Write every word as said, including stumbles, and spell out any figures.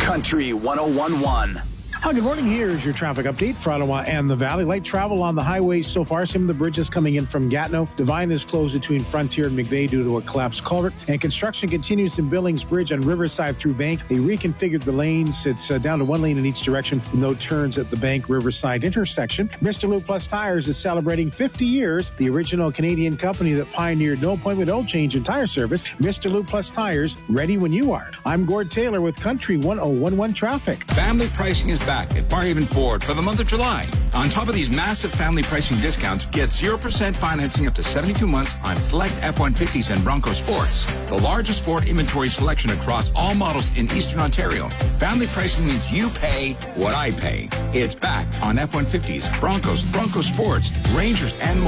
Country one oh one point one. Hi, good morning. Here's your traffic update for Ottawa and the Valley. Light travel on the highways so far. Some of the bridges coming in from Gatineau. Divine is closed between Frontier and McVeigh due to a collapsed culvert. And construction continues in Billings Bridge on Riverside through Bank. They reconfigured the lanes. It's uh, down to one lane in each direction. No turns at the Bank Riverside intersection. Mister Lou Plus Tires is celebrating fifty years. The original Canadian company that pioneered no appointment oil change and tire service. Mister Lou Plus Tires, ready when you are. I'm Gord Taylor with Country one oh one one Traffic. Family pricing is back at Barhaven Ford for the month of July. On top of these massive family pricing discounts, get zero percent financing up to seventy-two months on select F one fifties and Bronco Sports. The largest Ford inventory selection across all models in Eastern Ontario. Family pricing means you pay what I pay. It's back on F one fifties, Broncos, Bronco Sports, Rangers, and more.